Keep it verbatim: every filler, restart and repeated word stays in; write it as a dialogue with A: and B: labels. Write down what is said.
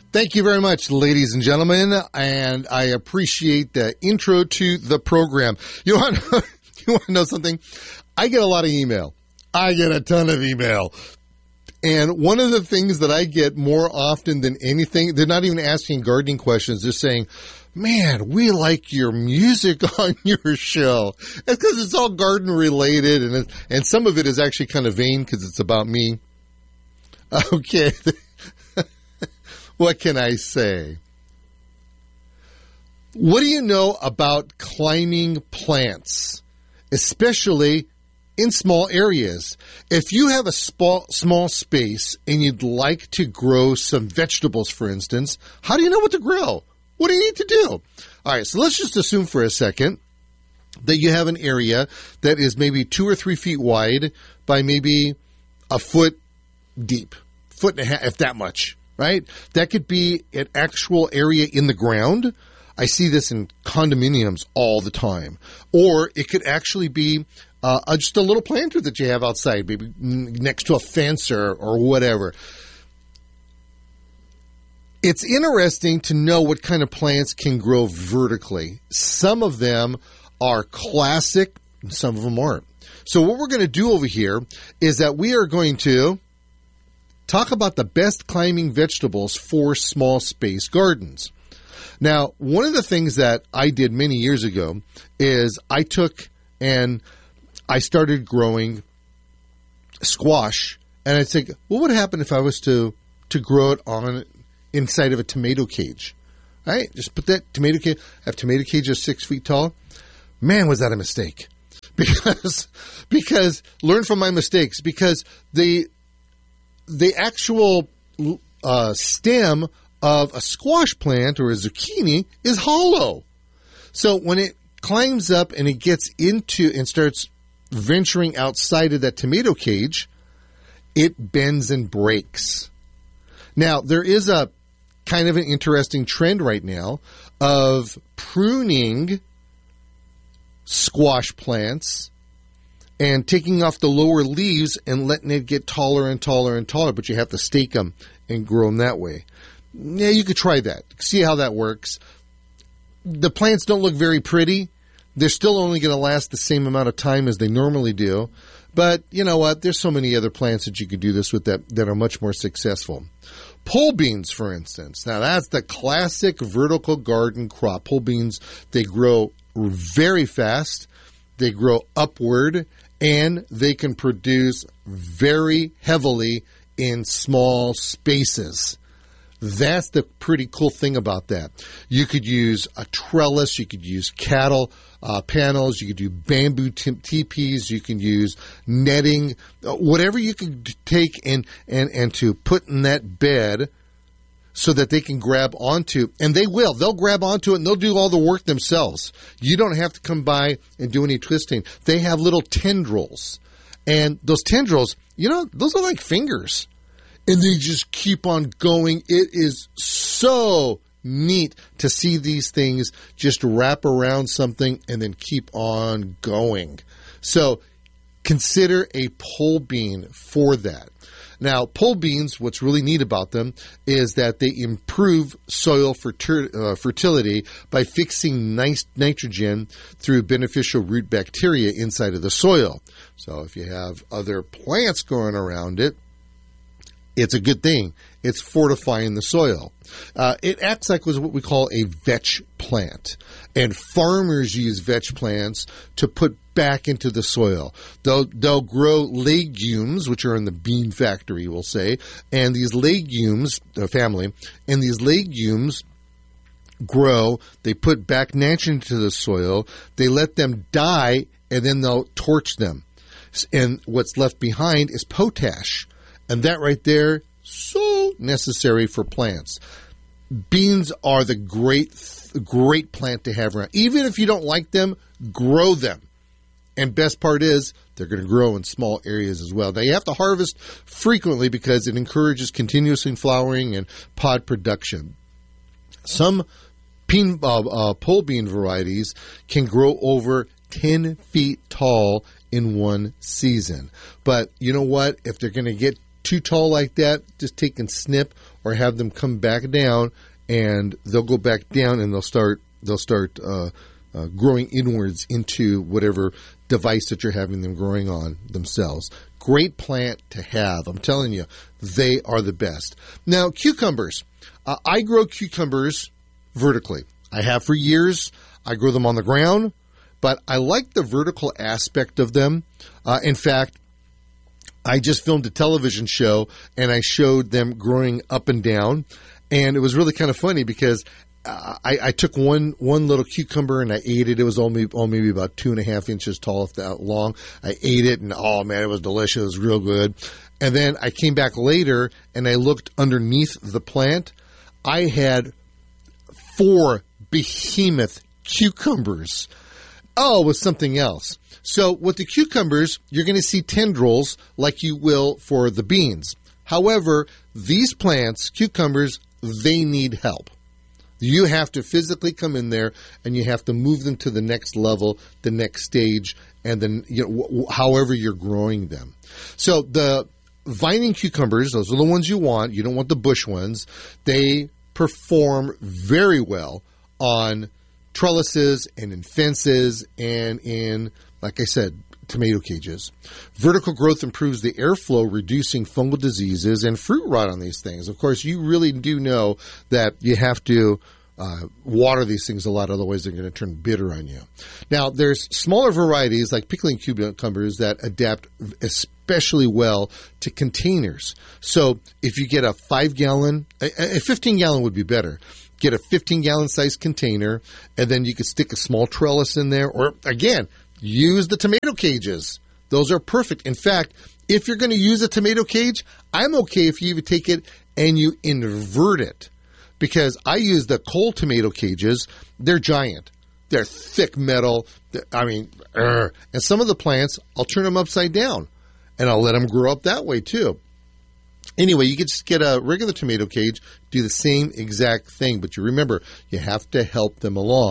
A: Thank you very much, ladies and gentlemen, and I appreciate the intro to the program. You want, you want to know something? I get a lot of email. I get a ton of email. And one of the things that I get more often than anything, they're not even asking gardening questions. They're saying, man, we like your music on your show. It's because it's all garden related, and it, and some of it is actually kind of vain because it's about me. Okay. What can I say? What do you know about climbing plants, especially in small areas? If you have a small, small space and you'd like to grow some vegetables, for instance, how do you know what to grow? What do you need to do? All right, so let's just assume for a second that you have an area that is maybe two or three feet wide by maybe a foot deep, foot and a half, if that much. Right? That could be an actual area in the ground. I see this in condominiums all the time. Or it could actually be uh, just a little planter that you have outside, maybe next to a fence or, or whatever. It's interesting to know what kind of plants can grow vertically. Some of them are classic, and some of them aren't. So what we're going to do over here is that we are going to talk about the best climbing vegetables for small space gardens. Now, one of the things that I did many years ago is I took and I started growing squash, and I'd think, what would happen if I was to, to grow it on inside of a tomato cage? Right? Just put that tomato cage, have tomato cages six feet tall. Man, was that a mistake. Because, because learn from my mistakes, because the The actual uh, stem of a squash plant or a zucchini is hollow. So when it climbs up and it gets into and starts venturing outside of that tomato cage, it bends and breaks. Now, there is a kind of an interesting trend right now of pruning squash plants and taking off the lower leaves and letting it get taller and taller and taller, but you have to stake them and grow them that way. Yeah, you could try that. See how that works. The plants don't look very pretty. They're still only going to last the same amount of time as they normally do. But you know what? There's so many other plants that you could do this with that, that are much more successful. Pole beans, for instance. Now, that's the classic vertical garden crop. Pole beans, they grow very fast. They grow upward. And they can produce very heavily in small spaces. That's the pretty cool thing about that. You could use a trellis. You could use cattle uh, panels. You could do bamboo t- teepees. You can use netting. Uh, whatever you can take and, and, and to put in that bed so that they can grab onto, and they will. They'll grab onto it, and they'll do all the work themselves. You don't have to come by and do any twisting. They have little tendrils, and those tendrils, you know, those are like fingers, and they just keep on going. It is so neat to see these things just wrap around something and then keep on going. So consider a pole bean for that. Now, pole beans, what's really neat about them is that they improve soil fertir- uh, fertility by fixing nice nitrogen through beneficial root bacteria inside of the soil. So if you have other plants growing around it, it's a good thing. It's fortifying the soil. Uh, it acts like what we call a vetch plant. And farmers use vetch plants to put back into the soil. They'll, they'll grow legumes, which are in the bean factory, we'll say, and these legumes, the family, and these legumes grow, they put back nitrogen into the soil, they let them die, and then they'll torch them. And what's left behind is potash. And that right there, so necessary for plants. Beans are the great, great plant to have around. Even if you don't like them, grow them. And best part is, they're going to grow in small areas as well. Now, you have to harvest frequently because it encourages continuous flowering and pod production. Some bean, uh, uh, pole bean varieties can grow over ten feet tall in one season. But you know what? If they're going to get too tall like that, just take and snip or have them come back down, and they'll go back down and they'll start they'll start uh, uh, growing inwards into whatever device that you're having them growing on themselves. Great plant to have. I'm telling you, they are the best. Now, cucumbers. Uh, I grow cucumbers vertically. I have for years. I grow them on the ground, but I like the vertical aspect of them. Uh, in fact, I just filmed a television show, and I showed them growing up and down, and it was really kind of funny because uh, I, I took one one little cucumber and I ate it. It was only, only maybe about two and a half inches tall, if that long. I ate it, and oh man, it was delicious. It was real good. And then I came back later, and I looked underneath the plant. I had four behemoth cucumbers. Oh, it was something else. So with the cucumbers, you're going to see tendrils like you will for the beans. However, these plants, cucumbers, they need help. You have to physically come in there, and you have to move them to the next level, the next stage, and then you know, w- however you're growing them. So the vining cucumbers, those are the ones you want. You don't want the bush ones. They perform very well on trellises and in fences and in, like I said, tomato cages. Vertical growth improves the airflow, reducing fungal diseases and fruit rot on these things. Of course, you really do know that you have to uh, water these things a lot, otherwise they're going to turn bitter on you. Now, there's smaller varieties like pickling cucumbers that adapt especially well to containers. So if you get a five-gallon, a fifteen-gallon would be better. Get a fifteen-gallon size container, and then you could stick a small trellis in there, or, again, use the tomato cages. Those are perfect. In fact, if you're going to use a tomato cage, I'm okay if you even take it and you invert it, because I use the cold tomato cages. They're giant. They're thick metal. They're, I mean, urgh. And some of the plants, I'll turn them upside down, and I'll let them grow up that way too. Anyway, you could just get a regular tomato cage, do the same exact thing, but you remember, you have to help them along.